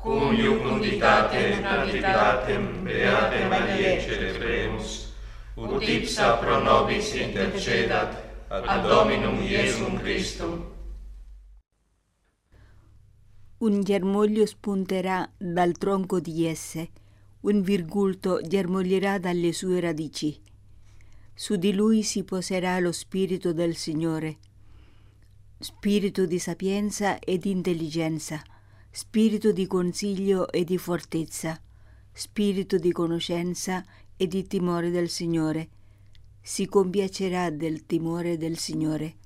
cum iucunditatem navitatem Beate Mariae celebremus, ut ipsa pro nobis intercedat ad Dominum Iesum Christum. Un germoglio spunterà dal tronco di esse, un virgulto germoglierà dalle sue radici. Su di lui si poserà lo Spirito del Signore, spirito di sapienza e di intelligenza, spirito di consiglio e di fortezza, spirito di conoscenza e di timore del Signore. Si compiacerà del timore del Signore.